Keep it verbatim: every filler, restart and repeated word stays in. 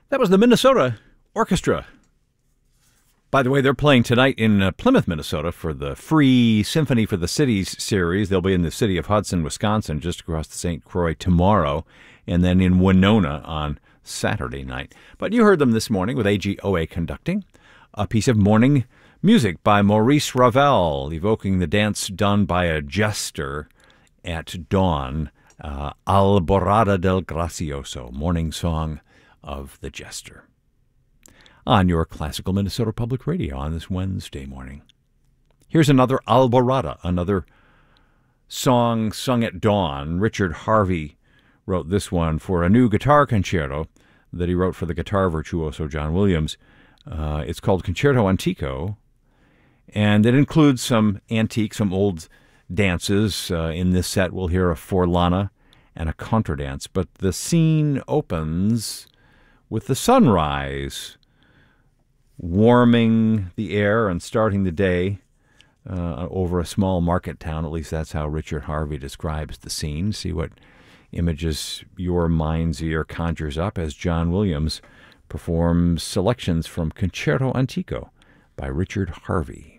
That was the Minnesota Orchestra. By the way, they're playing tonight in uh, Plymouth, Minnesota for the free Symphony for the Cities series. They'll be in the city of Hudson, Wisconsin, just across the Saint Croix tomorrow, and then in Winona on Saturday night. But you heard them this morning with A G O A conducting a piece of morning music by Maurice Ravel, evoking the dance done by a jester at dawn, uh, Alborada del Gracioso, morning song of the jester, on your classical Minnesota Public Radio on this Wednesday morning. Here's another Alborada, another song sung at dawn. Richard Harvey wrote this one for a new guitar concerto that he wrote for the guitar virtuoso John Williams. Uh, it's called Concerto Antico, and it includes some antique, some old dances. Uh, in this set, we'll hear a forlana and a contradance, but the scene opens with the sunrise warming the air and starting the day uh, over a small market town. At least that's how Richard Harvey describes the scene. See what images your mind's ear conjures up as John Williams performs selections from Concerto Antico by Richard Harvey.